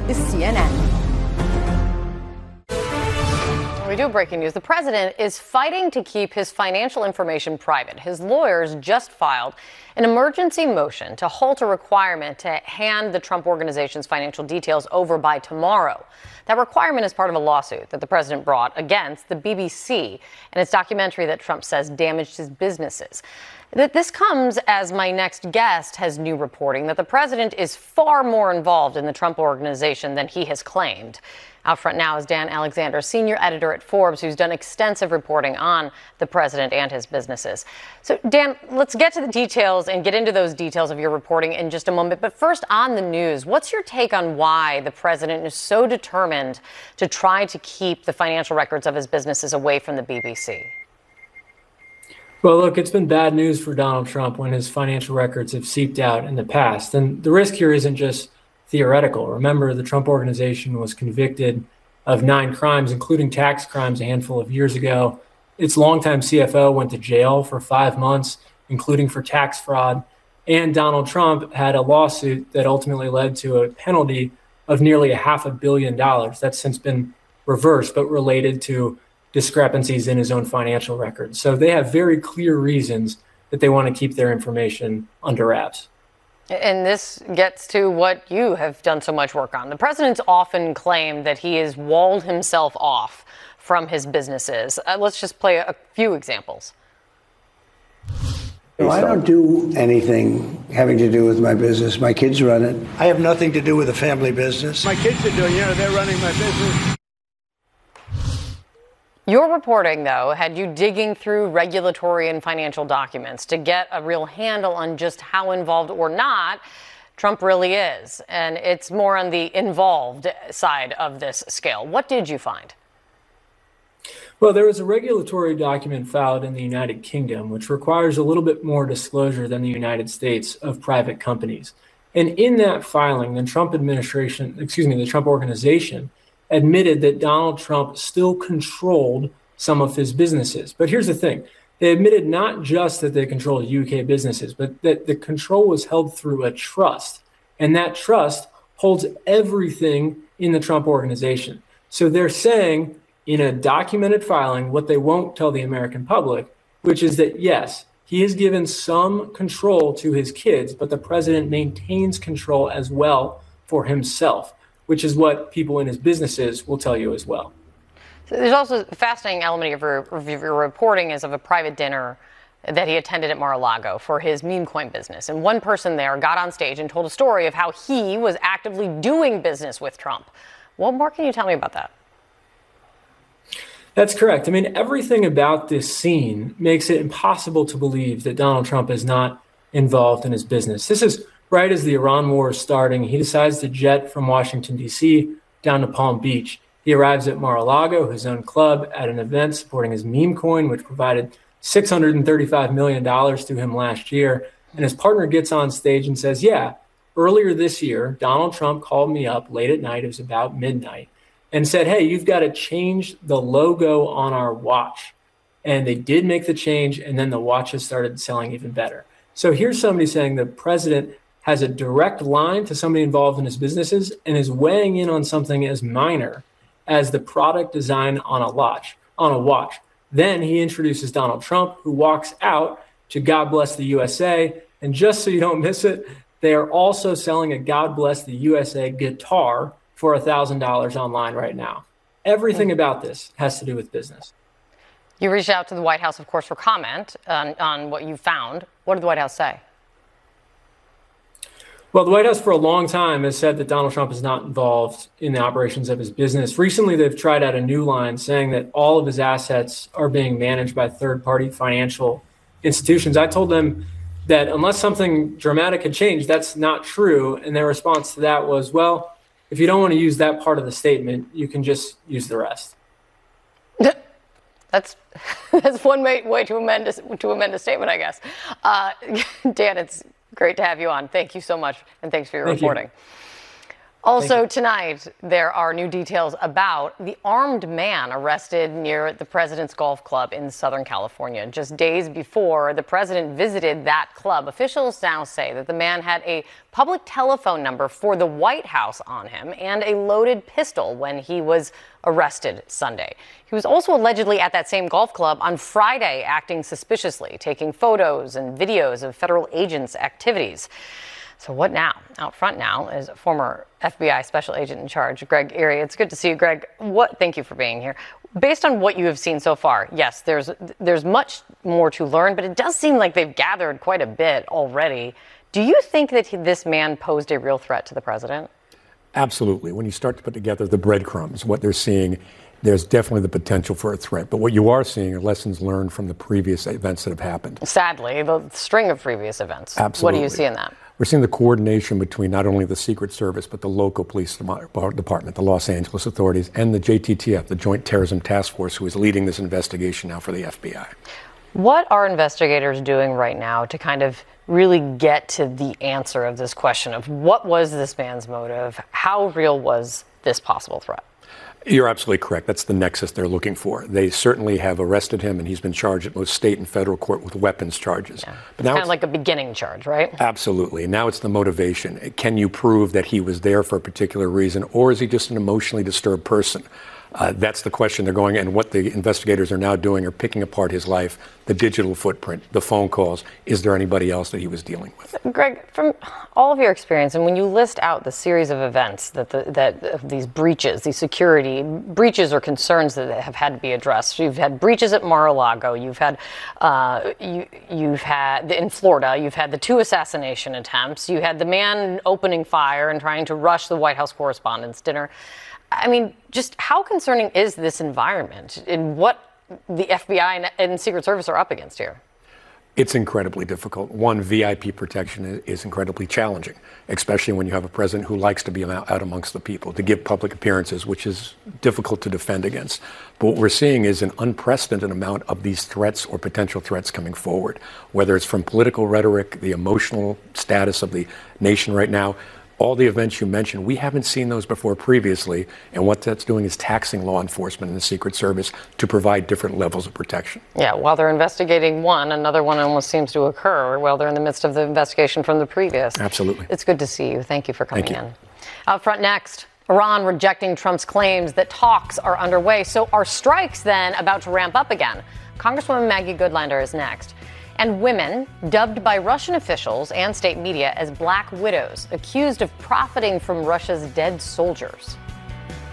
is CNN. We do breaking news. The president is fighting to keep his financial information private. His lawyers just filed an emergency motion to halt a requirement to hand the Trump Organization's financial details over by tomorrow. That requirement is part of a lawsuit that the president brought against the BBC and its documentary that Trump says damaged his businesses. This comes as my next guest has new reporting that the president is far more involved in the Trump Organization than he has claimed. Out front now is Dan Alexander, senior editor at Forbes, who's done extensive reporting on the president and his businesses. So, Dan, let's get to the details and get into those details of your reporting in just a moment. But first, on the news, what's your take on why the president is so determined to try to keep the financial records of his businesses away from the BBC? Well, look, it's been bad news for Donald Trump when his financial records have seeped out in the past. And the risk here isn't just theoretical. Remember, the Trump Organization was convicted of 9 crimes, including tax crimes, a handful of years ago. Its longtime CFO went to jail for 5 months, including for tax fraud. And Donald Trump had a lawsuit that ultimately led to a penalty of nearly $500 million. That's since been reversed, but related to discrepancies in his own financial records. So they have very clear reasons that they want to keep their information under wraps. And this gets to what you have done so much work on. The president's often claimed that he has walled himself off from his businesses. Let's just play a few examples. I don't do anything having to do with my business. My kids run it. I have nothing to do with a family business. My kids are doing, they're running my business. Your reporting, though, had you digging through regulatory and financial documents to get a real handle on just how involved or not Trump really is. And it's more on the involved side of this scale. What did you find? Well, there was a regulatory document filed in the United Kingdom, which requires a little bit more disclosure than the United States of private companies. And in that filing, the Trump Organization admitted that Donald Trump still controlled some of his businesses. But here's the thing. They admitted not just that they controlled UK businesses, but that the control was held through a trust. And that trust holds everything in the Trump Organization. So they're saying in a documented filing what they won't tell the American public, which is that, yes, he has given some control to his kids, but the president maintains control as well for himself, which is what people in his businesses will tell you as well. So there's also a fascinating element of your reporting is of a private dinner that he attended at Mar-a-Lago for his meme coin business. And one person there got on stage and told a story of how he was actively doing business with Trump. What more can you tell me about that? That's correct. I mean, everything about this scene makes it impossible to believe that Donald Trump is not involved in his business. This is right as the Iran war is starting. He decides to jet from Washington, D.C. down to Palm Beach. He arrives at Mar-a-Lago, his own club, at an event supporting his meme coin, which provided $635 million to him last year. And his partner gets on stage and says, yeah, earlier this year, Donald Trump called me up late at night. It was about midnight. And said, hey, you've got to change the logo on our watch. And they did make the change, and then the watches started selling even better. So here's somebody saying the president has a direct line to somebody involved in his businesses and is weighing in on something as minor as the product design on a watch. Then he introduces Donald Trump, who walks out to God Bless the USA. And just so you don't miss it, they are also selling a God Bless the USA guitar for $1,000 online right now. Everything about this has to do with business. You reached out to the White House, of course, for comment on what you found. What did the White House say? Well, the White House for a long time has said that Donald Trump is not involved in the operations of his business. Recently, they've tried out a new line saying that all of his assets are being managed by third-party financial institutions. I told them that unless something dramatic had changed, that's not true. And their response to that was, well, if you don't want to use that part of the statement, you can just use the rest. That's one way to amend a statement, I guess. Dan, it's great to have you on. Thank you so much, and thanks for your reporting. Also tonight, there are new details about the armed man arrested near the president's golf club in Southern California. Just days before the president visited that club, officials now say that the man had a public telephone number for the White House on him and a loaded pistol when he was arrested Sunday. He was also allegedly at that same golf club on Friday, acting suspiciously, taking photos and videos of federal agents' activities. So what now? Out front now is former FBI special agent in charge, Greg Erie. It's good to see you, Greg. Thank you for being here. Based on what you have seen so far, yes, there's much more to learn, but it does seem like they've gathered quite a bit already. Do you think that this man posed a real threat to the president? Absolutely. When you start to put together the breadcrumbs, what they're seeing, there's definitely the potential for a threat. But what you are seeing are lessons learned from the previous events that have happened. Sadly, the string of previous events. Absolutely. What do you see in that? We're seeing the coordination between not only the Secret Service, but the local police department, the Los Angeles authorities, and the JTTF, the Joint Terrorism Task Force, who is leading this investigation now for the FBI. What are investigators doing right now to kind of really get to the answer of this question of what was this man's motive? How real was this possible threat? You're absolutely correct. That's the nexus they're looking for. They certainly have arrested him, and he's been charged at both state and federal court with weapons charges. Yeah. But now it's kind of like a beginning charge, right? Absolutely. Now it's the motivation. Can you prove that he was there for a particular reason, or is he just an emotionally disturbed person? That's the question they're going, and what the investigators are now doing are picking apart his life, the digital footprint, the phone calls. Is there anybody else that he was dealing with? Greg, from all of your experience, and when you list out the series of events that these breaches, these security breaches or concerns that have had to be addressed, you've had breaches at Mar-a-Lago, you've had in Florida, you've had the 2 assassination attempts, you had the man opening fire and trying to rush the White House Correspondents' Dinner. I mean, just how concerning is this environment and what the FBI and Secret Service are up against here? It's incredibly difficult. One, VIP protection is incredibly challenging, especially when you have a president who likes to be out amongst the people, to give public appearances, which is difficult to defend against. But what we're seeing is an unprecedented amount of these threats or potential threats coming forward, whether it's from political rhetoric, the emotional status of the nation right now. All the events you mentioned, we haven't seen those before previously, and what that's doing is taxing law enforcement and the Secret Service to provide different levels of protection. Yeah, while they're investigating one, another one almost seems to occur while they're in the midst of the investigation from the previous. Absolutely. It's good to see you. Thank you for coming in. Out front next, Iran rejecting Trump's claims that talks are underway. So are strikes then about to ramp up again? Congresswoman Maggie Goodlander is next. And women, dubbed by Russian officials and state media as black widows, accused of profiting from Russia's dead soldiers.